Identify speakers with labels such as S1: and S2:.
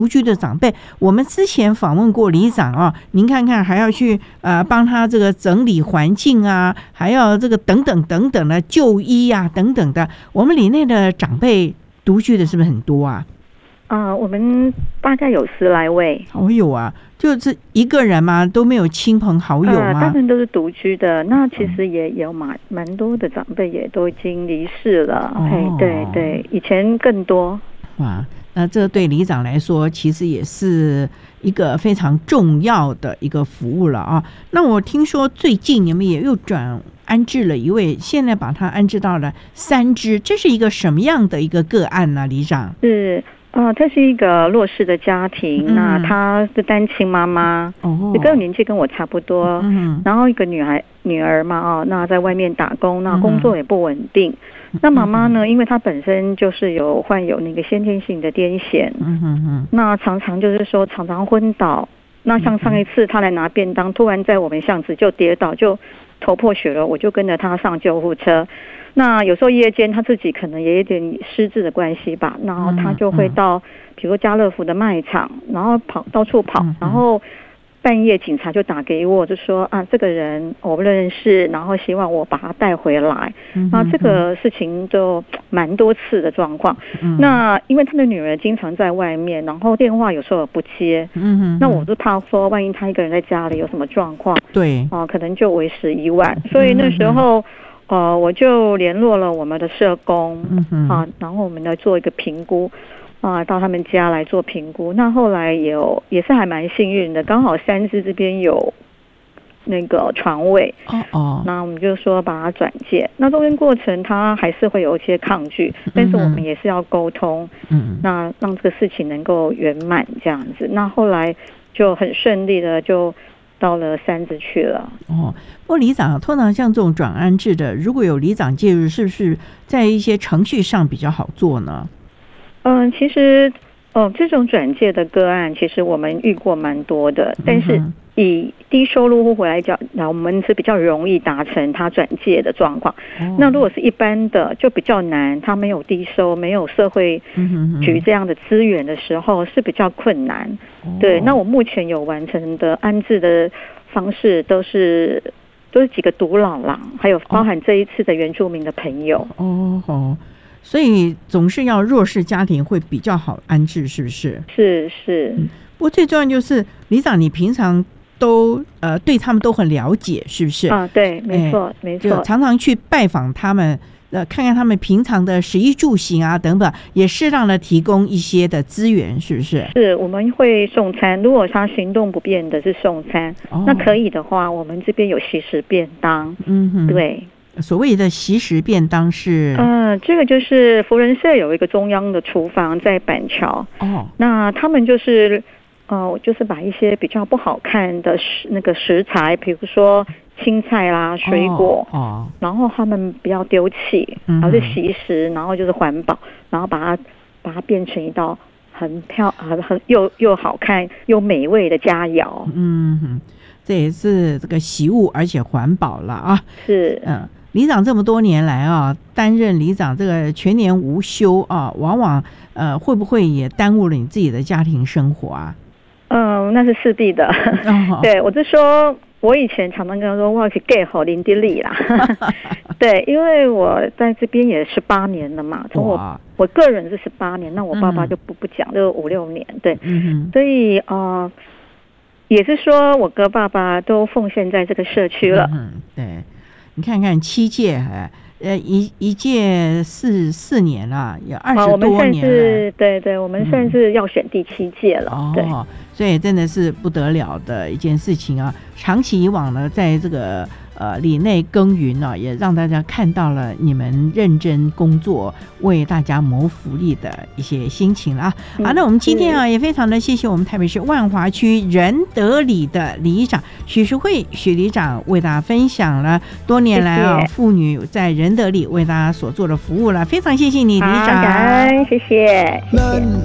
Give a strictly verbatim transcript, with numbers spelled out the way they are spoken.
S1: 独居的长辈，我们之前访问过里长啊，您看看还要去呃帮他这个整理环境啊，还要这个等等等等的就医啊等等的。我们里内的长辈独居的是不是很多啊？
S2: 啊、呃，我们大概有十来位。
S1: 哦，有啊，就是一个人吗？都没有亲朋好友吗？
S2: 呃、大部分都是独居的。那其实也有蛮蛮多的长辈也都已经离世了。哦、哎，对对，以前更多。
S1: 哇，那这对里长来说，其实也是一个非常重要的一个服务了啊。那我听说最近你们也又转安置了一位，现在把他安置到了三支，这是一个什么样的一个个案呢？里长
S2: 是。啊，他是一个弱势的家庭，嗯、那他是单亲妈妈，哦，这个年纪跟我差不多，嗯，然后一个女孩女儿嘛，哦，那在外面打工，那工作也不稳定。嗯、那妈妈呢，因为她本身就是有患有那个先天性的癫痫，嗯哼哼，那常常就是说常常昏倒。那像上一次她来拿便当，突然在我们巷子就跌倒，就头破血流，我就跟着她上救护车。那有时候夜间他自己可能也有点失智的关系吧，然后他就会到比如说家乐福的卖场，然后跑到处跑，然后半夜警察就打给我，就说啊这个人我不认识，然后希望我把他带回来。那这个事情就蛮多次的状况。那因为他的女儿经常在外面，然后电话有时候也不接，那我就怕说万一他一个人在家里有什么状况，对，哦、呃，可能就为时已晚，所以那时候。呃，我就联络了我们的社工，嗯啊，然后我们来做一个评估，啊，到他们家来做评估。那后来也有也是还蛮幸运的，刚好三支这边有那个床位，哦哦，那我们就说把它转介。那中间过程他还是会有一些抗拒，但是我们也是要沟通，嗯，那让这个事情能够圆满这样子。那后来就很顺利的就。到了三支去了
S1: 哦。不过里长通常像这种转安置的，如果有里长介入，是不是在一些程序上比较好做呢？
S2: 嗯，其实哦，这种转介的个案，其实我们遇过蛮多的，但是以低收入户回来讲，那我们是比较容易达成他转介的状况。哦、那如果是一般的，就比较难，他没有低收，没有社会局这样的资源的时候，是比较困难。哦、对，那我目前有完成的安置的方式都是都是几个独老啦，还有包含这一次的原住民的朋友。
S1: 哦哦，所以总是要弱势家庭会比较好安置，是不是？
S2: 是是、嗯。
S1: 不过最重要就是里长，你平常都呃对他们都很了解，是不是？
S2: 啊，对，没错、欸、没错，
S1: 就常常去拜访他们。呃，看看他们平常的食衣住行啊等等，也适当的提供一些的资源，是不是？
S2: 是，我们会送餐。如果他行动不便的是送餐，哦、那可以的话，我们这边有惜食便当。嗯哼，对。
S1: 所谓的惜食便当是？
S2: 嗯、呃，这个就是福仁社有一个中央的厨房在板桥。哦。那他们就是，呃，就是把一些比较不好看的食那个食材，比如说。青菜啦、水果，哦哦、然后他们不要丢弃，然后是惜食，然后就是环保，然后把它把它变成一道很漂很很又又好看又美味的佳肴。
S1: 嗯，这也是这个习物，而且环保了啊。
S2: 是，
S1: 嗯，里长这么多年来啊，担任里长这个全年无休啊，往往呃会不会也耽误了你自己的家庭生活啊？
S2: 嗯，那是势必的。哦、对，我就说。我以前常常跟他说，我要去 get 好林地利啦。对，因为我在这边也十八年了嘛，从我我个人是十八年，那我爸爸就不不讲，就五六年，对，嗯、所以呃，也是说我跟爸爸都奉献在这个社区了。
S1: 嗯，对，你看看七届，呃，一一届四四年了，有二十多年了。我们算
S2: 是对对，我们算是要选第七届了。嗯、对。
S1: 哦，所以真的是不得了的一件事情啊！长期以往呢，在这个呃里内耕耘呢、啊，也让大家看到了你们认真工作、为大家谋福利的一些心情啊。嗯、好，那我们今天啊，也非常的谢谢我们台北市万华区仁德里的里长许淑慧许里长为大家分享了多年来啊妇女在仁德里为大家所做的服务了，非常谢谢你，里长，
S2: 感恩，谢谢，谢谢。